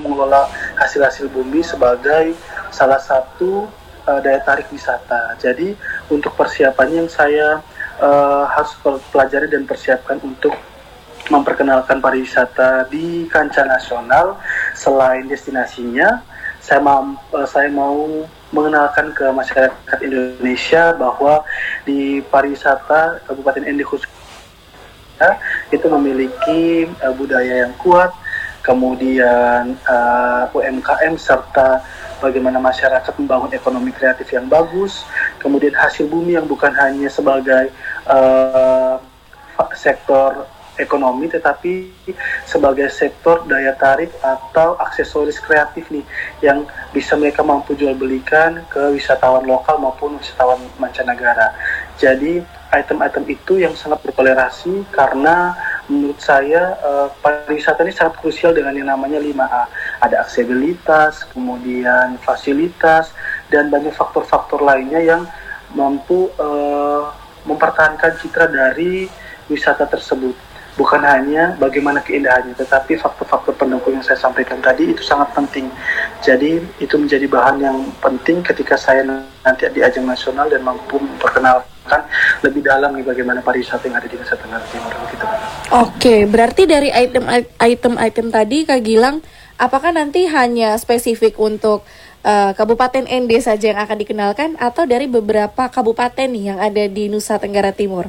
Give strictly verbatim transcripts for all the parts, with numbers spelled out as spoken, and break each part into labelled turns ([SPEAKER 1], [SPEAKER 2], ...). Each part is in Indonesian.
[SPEAKER 1] mengelola hasil-hasil bumi sebagai salah satu uh, daya tarik wisata. Jadi untuk persiapannya yang saya uh, harus pelajari dan persiapkan untuk memperkenalkan pariwisata di kancah nasional, selain destinasinya, saya mau uh, saya mau mengenalkan ke masyarakat Indonesia bahwa di pariwisata Kabupaten Ende khususnya itu memiliki uh, budaya yang kuat, kemudian uh, U M K M, serta bagaimana masyarakat membangun ekonomi kreatif yang bagus, kemudian hasil bumi yang bukan hanya sebagai uh, sektor ekonomi, tetapi sebagai sektor daya tarik atau aksesoris kreatif nih, yang bisa mereka mampu jual belikan ke wisatawan lokal maupun wisatawan mancanegara. Jadi item-item itu yang sangat berkolerasi, karena menurut saya uh, pariwisata ini sangat krusial dengan yang namanya lima A. Ada aksesibilitas, kemudian fasilitas, dan banyak faktor-faktor lainnya yang mampu uh, mempertahankan citra dari wisata tersebut. Bukan hanya bagaimana keindahannya, tetapi faktor-faktor pendukung yang saya sampaikan tadi itu sangat penting. Jadi itu menjadi bahan yang penting ketika saya nanti di ajang nasional dan mampu memperkenalkan lebih dalam nih bagaimana pariwisata yang ada di Nusa Tenggara Timur. Gitu.
[SPEAKER 2] Oke, berarti dari item-item tadi Kak Gilang, apakah nanti hanya spesifik untuk uh, Kabupaten Ende saja yang akan dikenalkan, atau dari beberapa kabupaten nih yang ada di Nusa Tenggara Timur?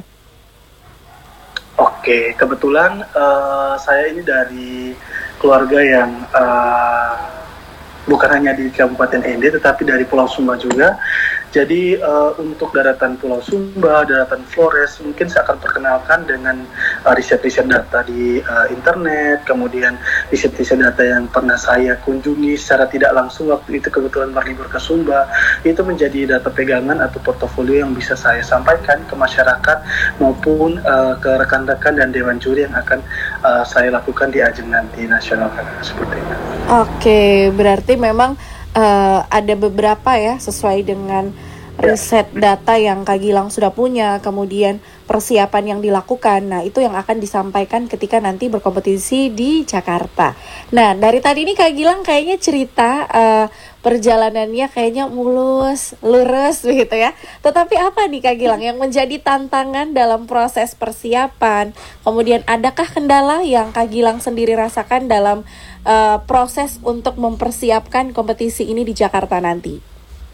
[SPEAKER 1] Oke, kebetulan uh, saya ini dari keluarga yang uh, bukan hanya di Kabupaten Ende, tetapi dari Pulau Sumba juga. Jadi uh, untuk daratan Pulau Sumba, daratan Flores, mungkin saya akan perkenalkan dengan uh, riset-riset data di uh, internet, kemudian riset-riset data yang pernah saya kunjungi secara tidak langsung waktu itu kebetulan berlibur ke Sumba. Itu menjadi data pegangan atau portofolio yang bisa saya sampaikan ke masyarakat maupun uh, ke rekan-rekan dan dewan juri yang akan uh, saya lakukan di ajang nanti nasional, seperti itu.
[SPEAKER 2] Oke, berarti memang Uh, ada beberapa ya sesuai dengan riset data yang Kak Gilang sudah punya, kemudian persiapan yang dilakukan. Nah, itu yang akan disampaikan ketika nanti berkompetisi di Jakarta. Nah, dari tadi ini Kak Gilang kayaknya cerita uh, perjalanannya kayaknya mulus, lurus begitu ya. Tetapi apa nih Kak Gilang yang menjadi tantangan dalam proses persiapan? Kemudian adakah kendala yang Kak Gilang sendiri rasakan dalam uh, proses untuk mempersiapkan kompetisi ini di Jakarta nanti?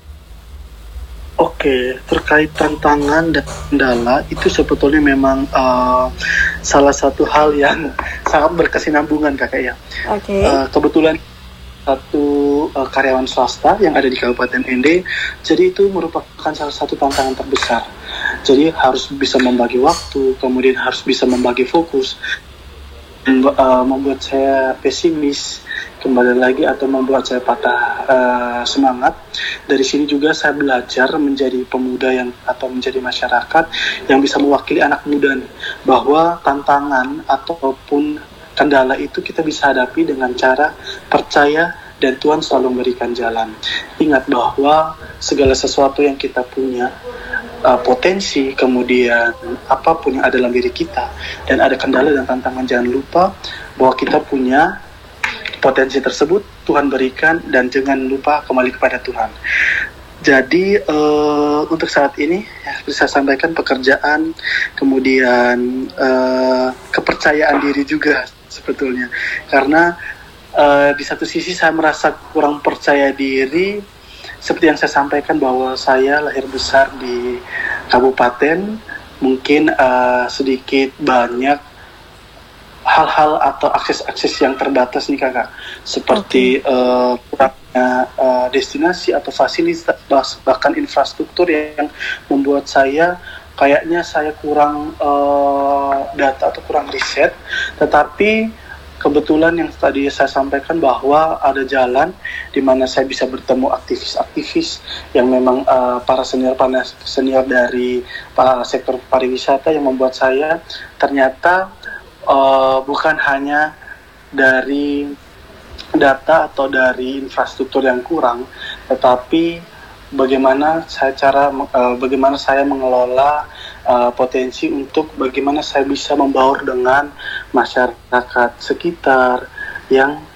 [SPEAKER 1] Oke, terkait tantangan dan kendala itu sebetulnya memang uh, salah satu hal yang sangat berkesinambungan kakak ya.
[SPEAKER 2] Oke. Okay.
[SPEAKER 1] Uh, kebetulan satu uh, karyawan swasta yang ada di Kabupaten Ende, jadi itu merupakan salah satu tantangan terbesar. Jadi harus bisa membagi waktu, kemudian harus bisa membagi fokus, uh, membuat saya pesimis kembali lagi atau membuat saya patah uh, semangat. Dari sini juga saya belajar menjadi pemuda yang atau menjadi masyarakat yang bisa mewakili anak muda nih, bahwa tantangan ataupun kendala itu kita bisa hadapi dengan cara percaya dan Tuhan selalu memberikan jalan. Ingat bahwa segala sesuatu yang kita punya, uh, potensi, kemudian apapun yang ada dalam diri kita dan ada kendala dan tantangan, jangan lupa bahwa kita punya potensi tersebut Tuhan berikan, dan jangan lupa kembali kepada Tuhan. Jadi uh, untuk saat ini ya, bisa sampaikan pekerjaan, kemudian uh, kepercayaan diri juga sebetulnya, karena uh, di satu sisi saya merasa kurang percaya diri, seperti yang saya sampaikan bahwa saya lahir besar di kabupaten, mungkin uh, sedikit banyak hal-hal atau akses-akses yang terbatas nih kakak, seperti okay. uh, kurangnya uh, destinasi atau fasilitas, bahkan infrastruktur yang membuat saya kayaknya saya kurang uh, data atau kurang riset. Tetapi kebetulan yang tadi saya sampaikan bahwa ada jalan di mana saya bisa bertemu aktivis-aktivis yang memang uh, para senior senior dari para sektor pariwisata, yang membuat saya ternyata Uh, bukan hanya dari data atau dari infrastruktur yang kurang, tetapi bagaimana saya cara uh, bagaimana saya mengelola uh, potensi untuk bagaimana saya bisa membaur dengan masyarakat sekitar yang